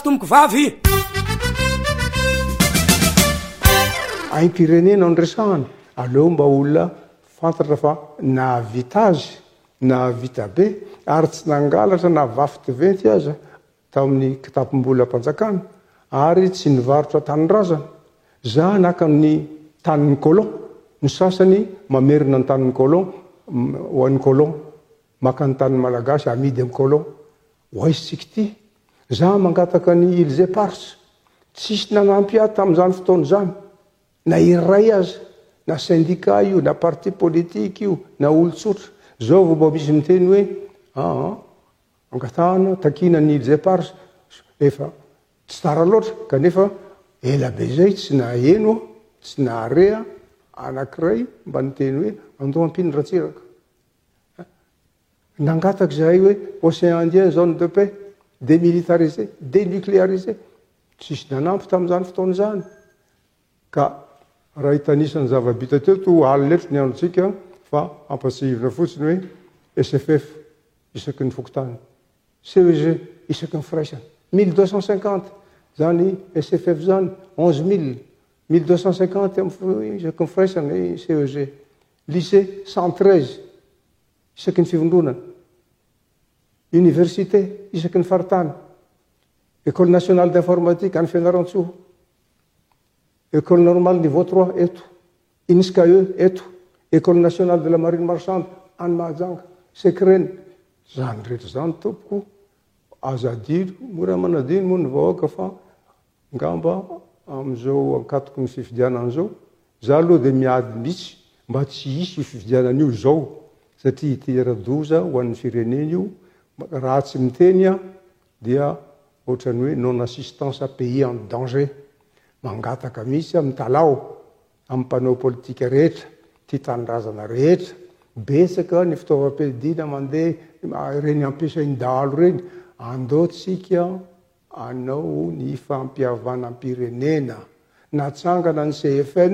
tomboko vavy aim-pirenena andresahany aleo mba olona fantatra fa nahavita azy nahavita be ary tsy nangalatra na vafy venty aza tamin'ny kitapom-bola mpanjakana ary tsy nivarotra tanindrazana za naka ny tanin'ny colon ny sasany mamerina ny tanin'ny colon ho an'ny colon maka ny tanin'ny malagasy amidy amin'ny colon hoaisitsika ty za mangataka ny îles éparses tsisy nanampy ahy tamin'izany fotoana zany na iray aza na syndicat io na parti politique io na olotsotra zao vao mba misy miteny hoe angatahana takina ny îles éparses efa tsy tara loatra kanefa ela be zay tsy naheno tsy naharea anankiray mba niteny hoe andao ampiny ratsiraka nangataka zahay hoe océan indien zone de paix démilitarisé dénucléarisé tsisy nanampy tamin'izany fotoana zany ka raha hitanisany zava-bita teo to aliletro ny androtsika fa ampatsihivina fotsiny hoe SFF isaky ny fokotany CEG isaky ny firaisana 1250 zany SFF zany 11000 1250 isaky ny firaisana CEG lycée 113 isaky ny fivondronana université isaky ny faritany école nationale d'informatique any Fianarantsoa école normale niveau 3 eto INSCAE eto école nationale de la marine marchande any Mahajanga Sekreny zany rehetra zany tompoko azadiro mora manadino moa ny vahoaka fa ngamba am'izao ankatoko ny fifidianan'izao za aloha dia miady mihitsy mba tsy hisy fifidianan'io zao satria itera-doza ho an'ny firenena io raha tsy miteny a dia ohatrany hoe non assistance à pays en danger mangataka mihitsy amin'ny talao amin'ny mpanao politika rehetra ty tanindrazana rehetra betsaka ny fitaovam-piadina mandeha reny ampiasain-dalo reny andaotsika anao ny fampiavanam-pirenena natsangana ny CFN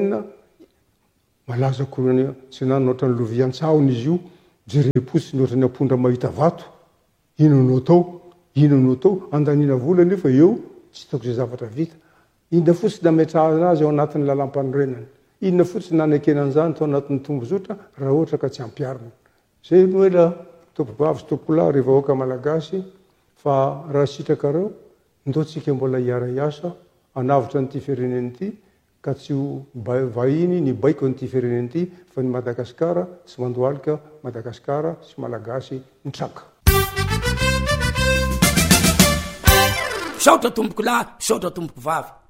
malaza korony tsy nanao ohatrany lovian-tsahony izy io jerepotsiny ohatrany ampondra mahita vato inonao tao andanina vola nefa eo tsy hitako zay zavatra vita inona fotsiny nametrahana azy ao anatin'ny lalam-panorenana inona fotsiny nanekenan'izany tao anatin'ny tombozotra raha ohatra ka tsy ampiarina zay no hoe la tompokavy sy tompokolahy ry vahoaka malagasy fa raha sitrakareo ndaotsika mbola hiara-iasa anavitra n'ity fireneny ity ka tsy ho vahiny ny baiko n'ity fireneny ity fa ny Madagasikara sy mandoalika Madagasikara sy malagasy nitraka saotra tomboko lahy saotra tomboko vavy